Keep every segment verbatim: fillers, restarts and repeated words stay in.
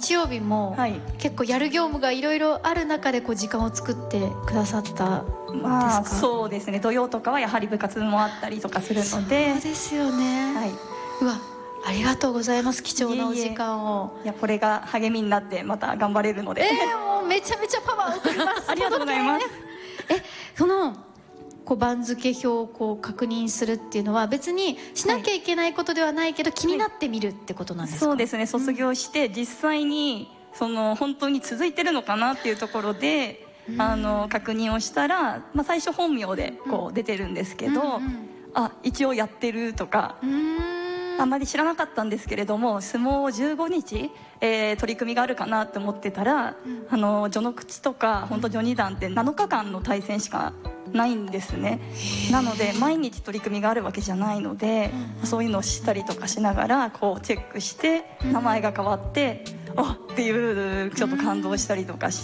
日曜日も、はい、結構やる業務がいろいろある中でこう時間を作ってくださったんですか？ まあ、そうですね。土曜とかはやはり部活もあったりとかするので。 そうですよね、 はい、 うわ、ありがとうございます。貴重なお時間を。 いえいえ、いや、これが励みになってまた頑張れるので、 えー、もうめちゃめちゃパワーを送りますありがとうございます。 え、そのこう番付表をこう確認するっていうのは別にしなきゃいけないことではないけど、はい、気になってみるってことなんですか？ そうですね。卒業して実際にその本当に続いてるのかなっていうところで、うん、あの確認をしたら、まあ、最初本名でこう出てるんですけど、うんうん、あ、一応やってるとか、うん、あんまり知らなかったんですけれども、相撲じゅうごにち、えー、取り組みがあるかなって思ってたら、うん、あの序の口とか本当序二段ってなのかかんの対戦しかないんですね。なので毎日取り組みがあるわけじゃないので、うん、そういうのをしたりとかしながらこうチェックして名前が変わって、うん、あっていうちょっと感動したりとかして、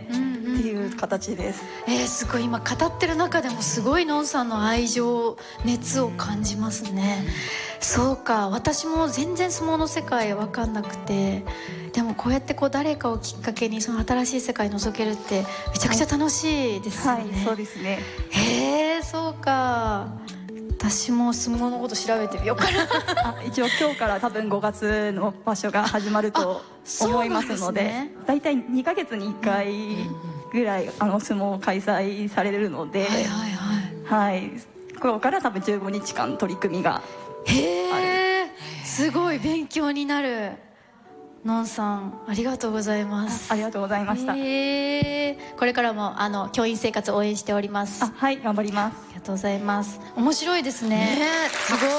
うん、っていう形です。 えー、すごい今語ってる中でもすごいのんさんの愛情熱を感じますね。そうか、私も全然相撲の世界分かんなくて、でもこうやってこう誰かをきっかけにその新しい世界に覗けるってめちゃくちゃ楽しいですよね。 はい、はい、そうですね。 へえ、そうか。私も相撲のこと調べてみようかなあ、一応今日から多分ごがつの場所が始まると思いますので、ね、だいたいにかげつにいっかいぐらいあの相撲開催されるので、はいはいはい、はい、これから多分じゅうごにちかん取り組みがある。 へえ、すごい勉強になる。のんさん、ありがとうございます。 あ, ありがとうございました。 えー、これからもあの教員生活応援しております。 あ、はい、頑張ります。 ありがとうございます。面白いですね。ね、すごい、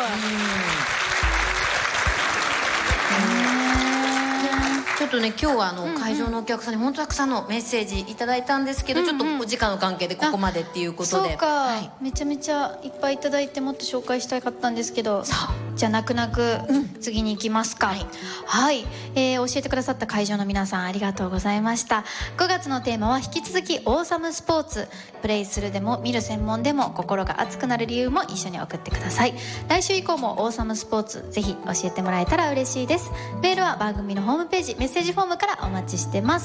ちょっとね、今日はあの、うんうん、会場のお客さんに本当たくさんのメッセージいただいたんですけど、うんうん、ちょっとお時間の関係でここまでっていうことで。 そうか、 はい、 めちゃめちゃいっぱいいただいてもっと紹介したかったんですけど、じゃあ泣く泣く、うん、次に行きますか。はい、はい、えー、教えてくださった会場の皆さんありがとうございました。ごがつのテーマは引き続きオーサムスポーツ。プレイするでも見る専門でも心が熱くなる理由も一緒に送ってください。来週以降もオーサムスポーツぜひ教えてもらえたら嬉しいです。メールは番組のホームページメッセージフォームからお待ちしてます。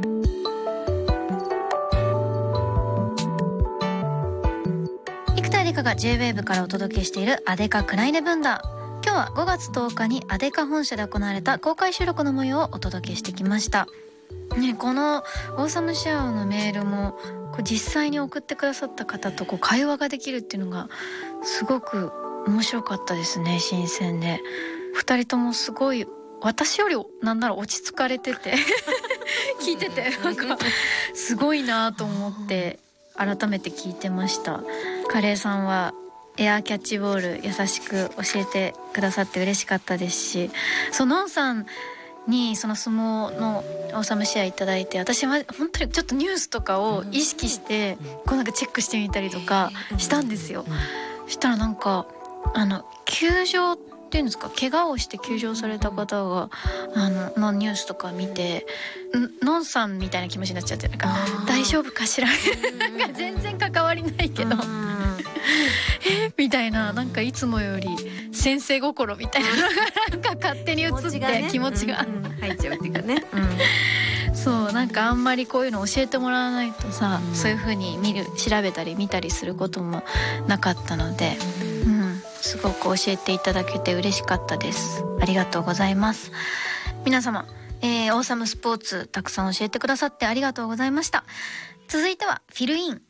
生田絵梨花が ジェイウェーブ からお届けしているアデカクナイネブンダー。今日はごがつとおかにアデカ本社で行われた公開収録の模様をお届けしてきました、ね、このオーサムシェアのメールもこう実際に送ってくださった方とこう会話ができるっていうのがすごく面白かったですね。新鮮でふたりともすごい私よりなんなら落ち着かれてて聞いててなんかすごいなと思って改めて聞いてました。カレーさんはエアーキャッチボール優しく教えてくださって嬉しかったですし、そののんさんにその相撲のオーサムシェアいただいて、私は本当にちょっとニュースとかを意識してこうなんかチェックしてみたりとかしたんですよ。そしたらなんかあの球場っていうんですか、怪我をして休場された方があののニュースとか見てのんさんみたいな気持ちになっちゃって、なんか大丈夫かしらなんか全然関わりないけどえみたいな、なんかいつもより先生心みたいなのがなんか勝手に映って気持ちが、ね、うんうん、入っちゃうっていうかね、うん、そうなんかあんまりこういうの教えてもらわないとさ、うん、そういう風に見る調べたり見たりすることもなかったので、うん、すごく教えていただけて嬉しかったです。ありがとうございます。皆様、えー、オーサムスポーツたくさん教えてくださってありがとうございました。続いてはフィルイン。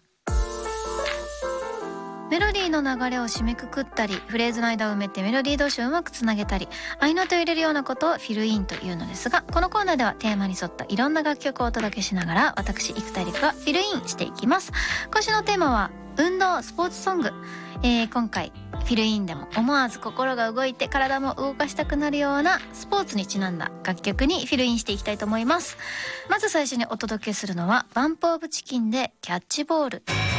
メロディーの流れを締めくくったり、フレーズの間を埋めてメロディー同士をうまくつなげたり、合いの手を入れるようなことをフィルインというのですが、このコーナーではテーマに沿ったいろんな楽曲をお届けしながら、私生田絵梨花がフィルインしていきます。今週のテーマは運動スポーツソング、えー、今回フィルインでも思わず心が動いて体も動かしたくなるようなスポーツにちなんだ楽曲にフィルインしていきたいと思います。まず最初にお届けするのはバンプオブチキンでキャッチボール。